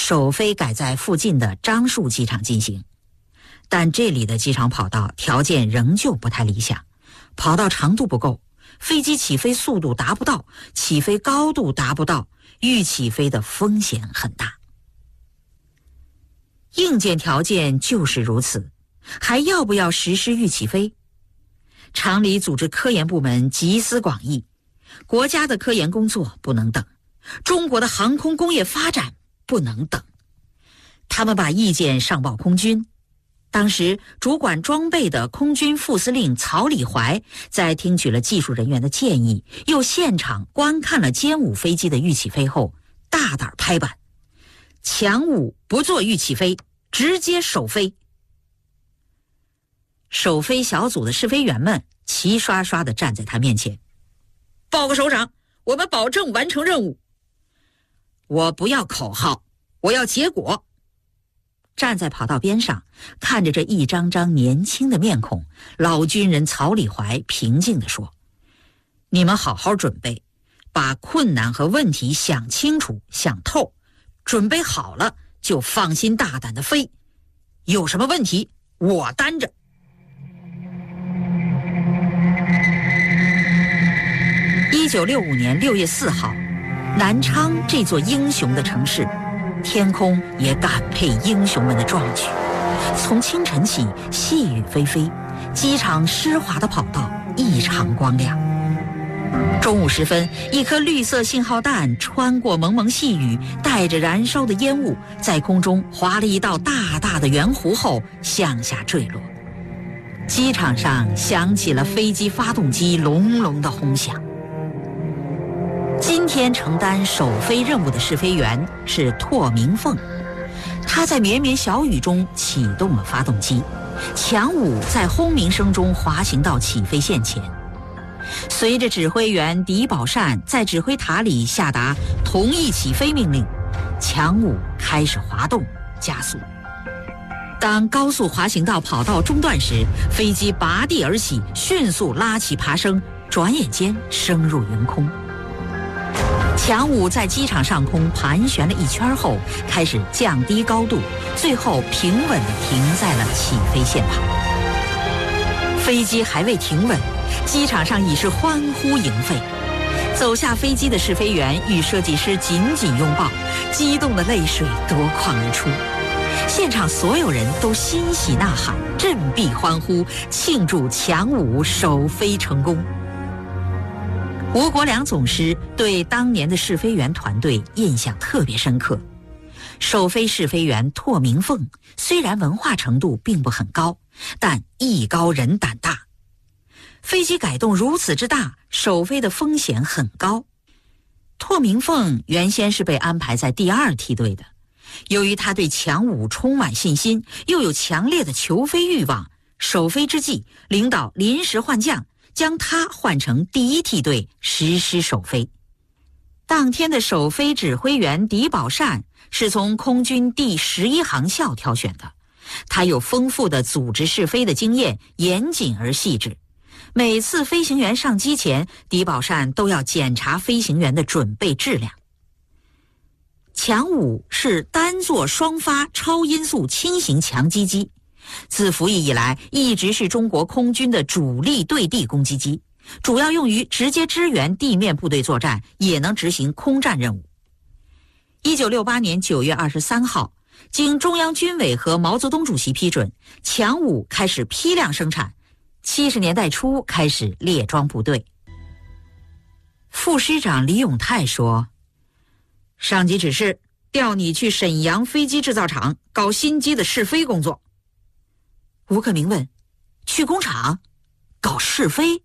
首飞改在附近的樟树机场进行，但这里的机场跑道条件仍旧不太理想，跑道长度不够，飞机起飞速度达不到，起飞高度达不到，预起飞的风险很大。硬件条件就是如此，还要不要实施预起飞？厂里组织科研部门集思广益，国家的科研工作不能等，中国的航空工业发展不能等。他们把意见上报空军。当时主管装备的空军副司令曹礼怀在听取了技术人员的建议，又现场观看了歼5飞机的预起飞后，大胆拍板，强5不做预起飞，直接首飞。首飞小组的试飞员们齐刷刷地站在他面前，报告首长，我们保证完成任务。我不要口号，我要结果。站在跑道边上，看着这一张张年轻的面孔，老军人曹礼怀平静地说，你们好好准备，把困难和问题想清楚想透，准备好了就放心大胆地飞，有什么问题我担着。1965年6月4号，南昌这座英雄的城市，天空也感佩英雄们的壮举。从清晨起，细雨霏霏，机场湿滑的跑道异常光亮。中午时分，一颗绿色信号弹穿过蒙蒙细雨，带着燃烧的烟雾，在空中划了一道大大的圆弧后向下坠落。机场上响起了飞机发动机隆隆的轰响。今天承担首飞任务的试飞员是唾明凤，他在绵绵小雨中启动了发动机，强5在轰鸣声中滑行到起飞线前。随着指挥员狄宝善在指挥塔里下达同意起飞命令，强5开始滑动加速。当高速滑行到跑道中段时，飞机拔地而起，迅速拉起爬升，转眼间升入云空。强5在机场上空盘旋了一圈后，开始降低高度，最后平稳地停在了起飞线旁。飞机还未停稳，机场上已是欢呼迎沸。走下飞机的试飞员与设计师紧紧拥抱，激动的泪水夺眶而出。现场所有人都欣喜呐喊，振臂欢呼，庆祝强5首飞成功。吴国良总师对当年的试飞员团队印象特别深刻。首飞试飞员唾明凤虽然文化程度并不很高，但艺高人胆大。飞机改动如此之大，首飞的风险很高。唾明凤原先是被安排在第2梯队的，由于他对强5充满信心，又有强烈的求飞欲望，首飞之际，领导临时换将，将他换成第1梯队实施首飞。当天的首飞指挥员狄宝善是从空军第11航校挑选的，他有丰富的组织试飞的经验，严谨而细致。每次飞行员上机前，狄宝善都要检查飞行员的准备质量。强5是单座双发超音速轻型强击机，自服役以来一直是中国空军的主力对地攻击机，主要用于直接支援地面部队作战，也能执行空战任务。1968年9月23号，经中央军委和毛泽东主席批准，强5开始批量生产，70年代初开始列装部队。副师长李永泰说，上级指示调你去沈阳飞机制造厂搞新机的试飞工作。吴克明问，去工厂搞试飞？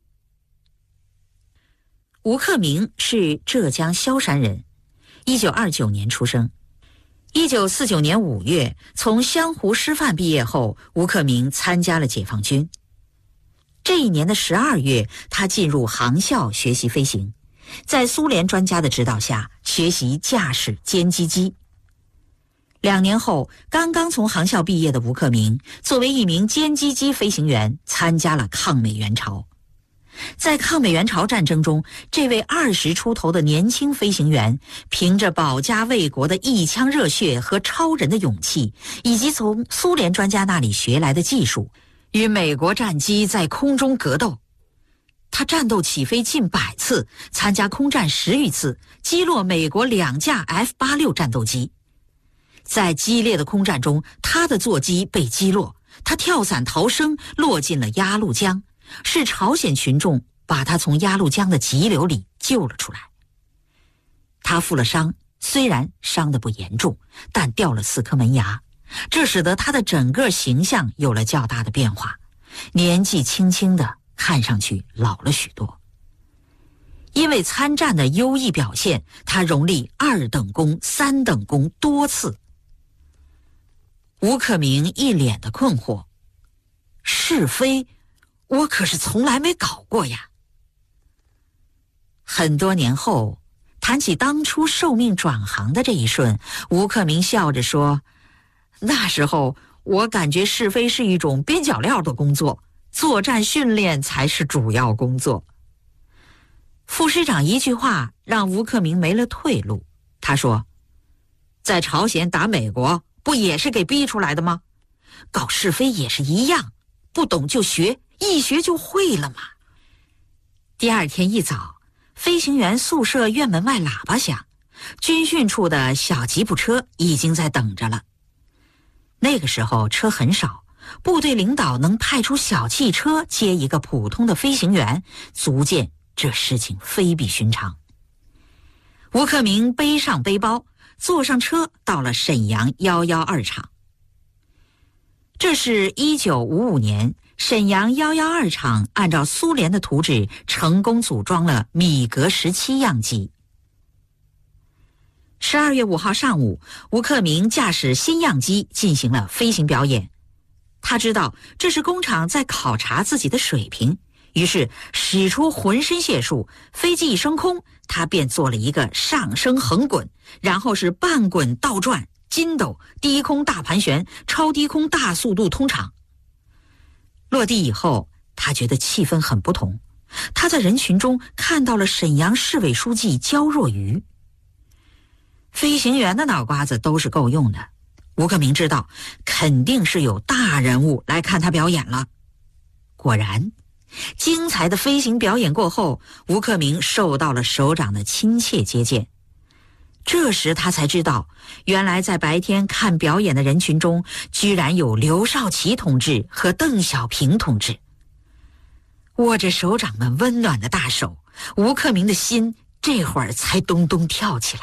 吴克明是浙江萧山人，1929年出生。1949年5月从湘湖师范毕业后，吴克明参加了解放军。这一年的12月，他进入航校学习飞行，在苏联专家的指导下学习驾驶歼击机。2年后，刚刚从航校毕业的吴克明作为一名歼击机飞行员参加了抗美援朝。 在抗美援朝战争中，这位20出头的年轻飞行员，凭着保家卫国的一腔热血和超人的勇气，以及从苏联专家那里学来的技术，与美国战机在空中格斗。他战斗起飞近100次，参加空战10余次，击落美国2架 F-86战斗机。在激烈的空战中，他的座机被击落，他跳伞逃生，落进了鸭绿江，是朝鲜群众把他从鸭绿江的急流里救了出来。他负了伤，虽然伤得不严重，但掉了4颗门牙，这使得他的整个形象有了较大的变化，年纪轻轻的看上去老了许多。因为参战的优异表现，他荣立2等功、3等功多次。吴克明一脸的困惑，试飞，我可是从来没搞过呀。很多年后，谈起当初受命转行的这一瞬，吴克明笑着说，那时候我感觉试飞是一种边角料的工作，作战训练才是主要工作。副师长一句话让吴克明没了退路。他说，在朝鲜打美国不也是给逼出来的吗？搞试飞也是一样，不懂就学，一学就会了嘛。第二天一早，飞行员宿舍院门外喇叭响，军训处的小吉普车已经在等着了。那个时候车很少，部队领导能派出小汽车接一个普通的飞行员，足见这事情非比寻常。吴克明背上背包，坐上车到了沈阳112厂。这是1955年，沈阳112厂按照苏联的图纸成功组装了米格17样机。12月5号上午，吴克明驾驶新样机进行了飞行表演。他知道这是工厂在考察自己的水平，于是使出浑身解数，飞机一升空，他便做了一个上升横滚，然后是半滚倒转、筋斗、低空大盘旋、超低空大速度通场。落地以后，他觉得气氛很不同。他在人群中看到了沈阳市委书记焦若愚。飞行员的脑瓜子都是够用的，吴克明知道肯定是有大人物来看他表演了。果然，精彩的飞行表演过后，吴克明受到了首长的亲切接见。这时他才知道，原来在白天看表演的人群中，居然有刘少奇同志和邓小平同志。握着首长们温暖的大手，吴克明的心这会儿才咚咚跳起来。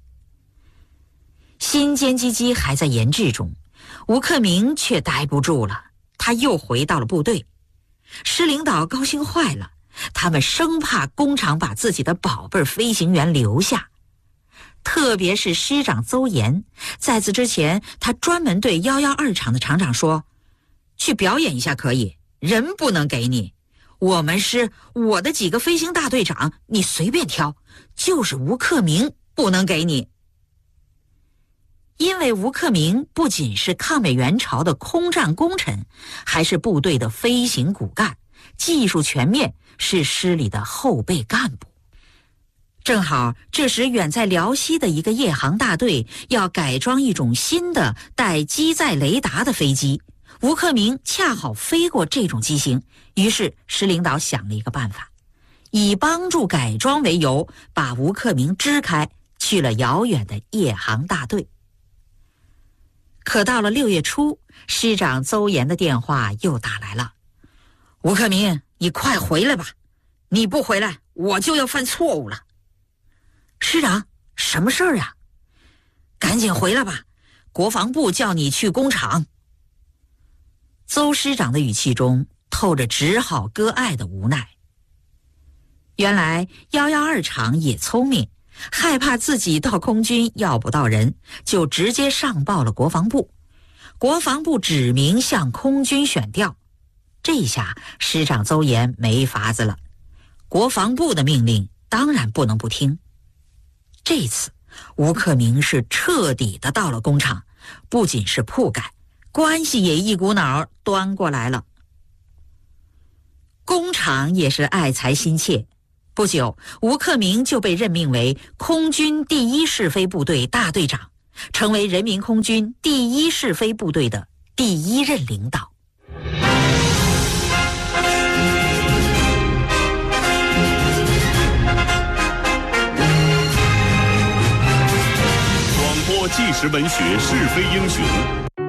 新歼击机还在研制中，吴克明却待不住了，他又回到了部队。师领导高兴坏了，他们生怕工厂把自己的宝贝飞行员留下。特别是师长邹岩，在此之前，他专门对112厂的厂长说，去表演一下可以，人不能给你。我们师，我的几个飞行大队长，你随便挑，就是吴克明不能给你。因为吴克明不仅是抗美援朝的空战功臣，还是部队的飞行骨干，技术全面，是师里的后备干部。正好这时远在辽西的一个夜航大队要改装一种新的带机载雷达的飞机，吴克明恰好飞过这种机型，于是师领导想了一个办法，以帮助改装为由，把吴克明支开，去了遥远的夜航大队。可到了6月初，师长邹岩的电话又打来了，吴克明，你快回来吧，你不回来，我就要犯错误了。师长，什么事儿啊？赶紧回来吧，国防部叫你去工厂。邹师长的语气中透着只好割爱的无奈。原来112厂也聪明，害怕自己到空军要不到人，就直接上报了国防部。国防部指明向空军选调，这下师长邹岩没法子了。国防部的命令当然不能不听。这次吴克明是彻底的到了工厂，不仅是铺盖，关系也一股脑端过来了。 工厂也是爱才心切。不久，吴克明就被任命为空军第一试飞部队大队长，成为人民空军第一试飞部队的第一任领导。 广播纪实文学是非英雄。